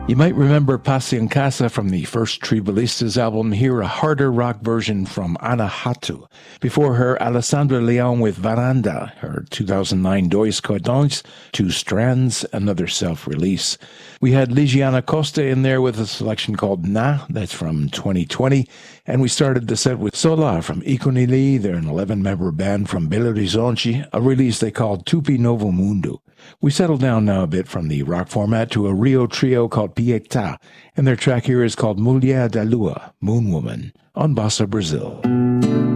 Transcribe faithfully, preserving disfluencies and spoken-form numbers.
You might remember Pasi en Casa from the first Tribalistas album. Here, a harder rock version from Ana Hatu. Before her, Alessandra Leon with Varanda, her two thousand nine Dois Cordões, Two Strands, another self-release. We had Ligiana Costa in there with a selection called Na, that's from twenty twenty. And we started the set with Solar from Iconili. They're an eleven-member band from Belo Horizonte, a release they called Tupi Novo Mundo. We settled down now a bit from the rock format to a Rio trio called Pietà, and their track here is called Mulher da Lua, Moon Woman, on Bossa Brazil.